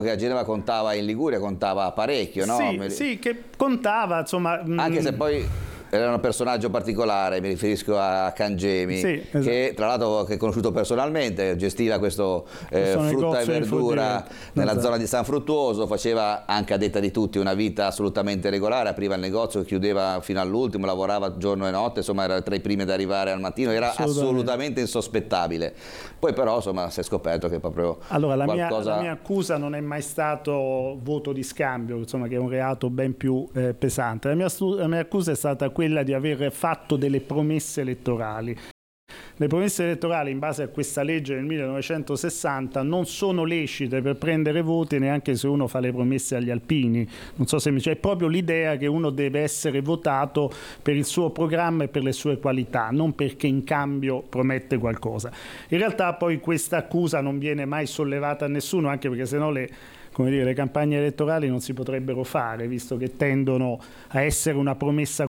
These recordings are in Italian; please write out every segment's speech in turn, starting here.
che a Genova contava, in Liguria contava parecchio, no? Sì, che contava, insomma... Anche se poi era un personaggio particolare, mi riferisco a Cangemi, sì, esatto. che tra l'altro che ho conosciuto personalmente, gestiva questo frutta e verdura nella zona di San Fruttuoso, faceva, anche a detta di tutti, una vita assolutamente regolare, apriva il negozio, chiudeva fino all'ultimo, lavorava giorno e notte, insomma era tra i primi ad arrivare al mattino, era assolutamente insospettabile. Poi però insomma si è scoperto che proprio allora la qualcosa... mia accusa non è mai stato voto di scambio, insomma, che è un reato ben più pesante. La mia accusa è stata quella di aver fatto delle promesse elettorali. Le promesse elettorali in base a questa legge del 1960 non sono lecite per prendere voti neanche se uno fa le promesse agli alpini. Non so se c'è proprio l'idea che uno deve essere votato per il suo programma e per le sue qualità, non perché in cambio promette qualcosa. In realtà poi questa accusa non viene mai sollevata a nessuno, anche perché sennò le campagne elettorali non si potrebbero fare, visto che tendono a essere una promessa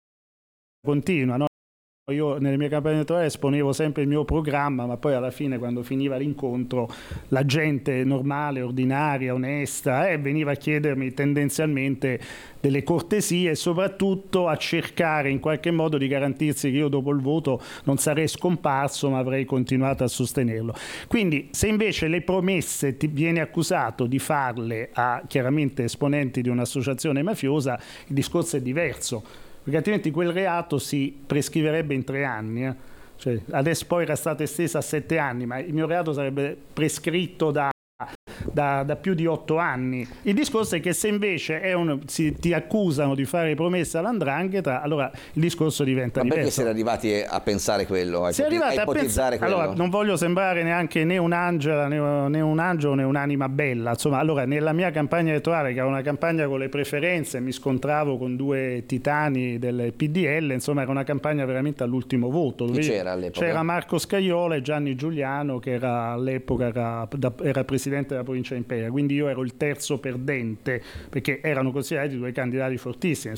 continua, no? Io nelle mie campagne elettorali esponevo sempre il mio programma, ma poi alla fine, quando finiva l'incontro, la gente normale, ordinaria, onesta, veniva a chiedermi tendenzialmente delle cortesie e soprattutto a cercare in qualche modo di garantirsi che io dopo il voto non sarei scomparso, ma avrei continuato a sostenerlo. Quindi se invece le promesse ti viene accusato di farle a chiaramente esponenti di un'associazione mafiosa, il discorso è diverso. Perché altrimenti quel reato si prescriverebbe in 3 anni. Cioè, adesso poi era stata estesa a 7 anni, ma il mio reato sarebbe prescritto da più di 8 anni. Il discorso è che se invece ti accusano di fare promesse all''ndrangheta, allora il discorso diventa diverso. Ma perché siete arrivati a pensare quello? A ipotizzare quello? Allora, non voglio sembrare neanche né un angelo né un'anima bella. Insomma, allora, nella mia campagna elettorale, che era una campagna con le preferenze, mi scontravo con 2 titani del PDL, insomma era una campagna veramente all'ultimo voto. Chi c'era all'epoca? C'era Marco Scajola e Gianni Giuliano, che all'epoca era presidente della provincia di Imperia, quindi io ero il terzo perdente, perché erano considerati 2 candidati fortissimi.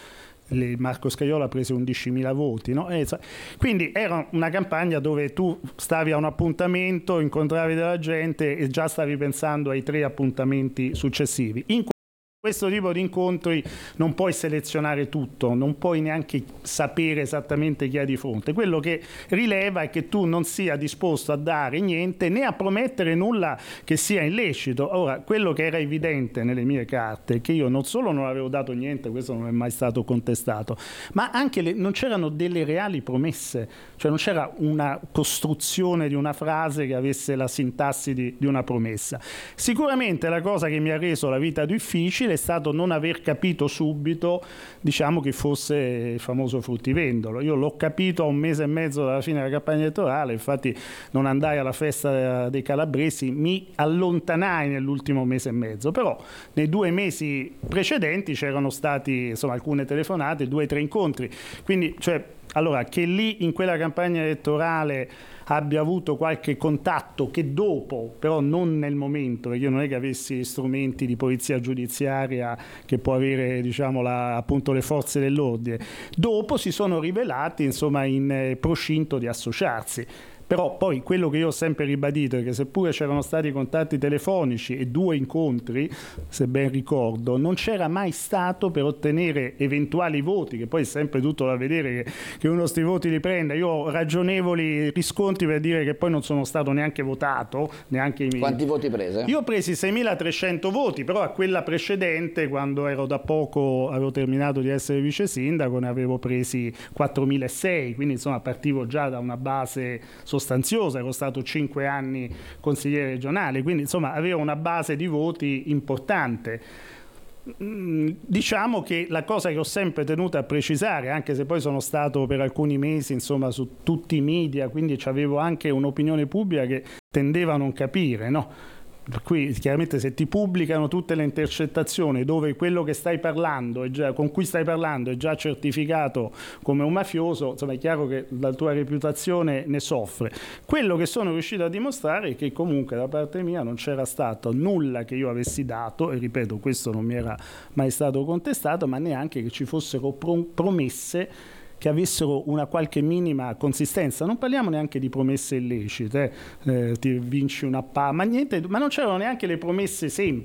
Marco Scajola prese 11.000 voti, no? Quindi era una campagna dove tu stavi a un appuntamento, incontravi della gente e già stavi pensando ai 3 appuntamenti successivi. In questo tipo di incontri non puoi selezionare tutto, non puoi neanche sapere esattamente chi hai di fronte. Quello che rileva è che tu non sia disposto a dare niente né a promettere nulla che sia illecito. Ora, quello che era evidente nelle mie carte è che io non solo non avevo dato niente, questo non è mai stato contestato, ma anche non c'erano delle reali promesse, cioè non c'era una costruzione di una frase che avesse la sintassi di una promessa. Sicuramente la cosa che mi ha reso la vita difficile è stato non aver capito subito, diciamo, che fosse il famoso fruttivendolo. Io l'ho capito a 1 mese e mezzo dalla fine della campagna elettorale, infatti non andai alla festa dei calabresi, mi allontanai nell'ultimo mese e mezzo, però nei 2 mesi precedenti c'erano stati, insomma, alcune telefonate, 2 o 3 incontri, quindi allora, che lì in quella campagna elettorale abbia avuto qualche contatto che dopo, però non nel momento, perché io non è che avessi strumenti di polizia giudiziaria che può avere, diciamo, appunto le forze dell'ordine, dopo si sono rivelati, insomma, in procinto di associarsi. Però poi quello che io ho sempre ribadito è che seppure c'erano stati contatti telefonici e 2 incontri, se ben ricordo, non c'era mai stato per ottenere eventuali voti, che poi è sempre tutto da vedere che uno sti voti li prenda. Io ho ragionevoli riscontri per dire che poi non sono stato neanche votato, neanche i miei. Quanti voti prese? Io ho presi 6.300 voti, però a quella precedente, quando ero da poco, avevo terminato di essere vice sindaco, ne avevo presi 4.600, quindi insomma partivo già da una base sostanziosa, ero stato 5 anni consigliere regionale, quindi insomma avevo una base di voti importante. Diciamo che la cosa che ho sempre tenuto a precisare, anche se poi sono stato per alcuni mesi, insomma, su tutti i media, quindi avevo anche un'opinione pubblica che tendeva a non capire, no? Per cui chiaramente se ti pubblicano tutte le intercettazioni dove quello che stai parlando con cui stai parlando è già certificato come un mafioso, insomma è chiaro che la tua reputazione ne soffre. Quello che sono riuscito a dimostrare è che comunque da parte mia non c'era stato nulla che io avessi dato, e ripeto, questo non mi era mai stato contestato, ma neanche che ci fossero promesse che avessero una qualche minima consistenza. Non parliamo neanche di promesse illecite, ti vinci ma niente, ma non c'erano neanche le promesse semplici.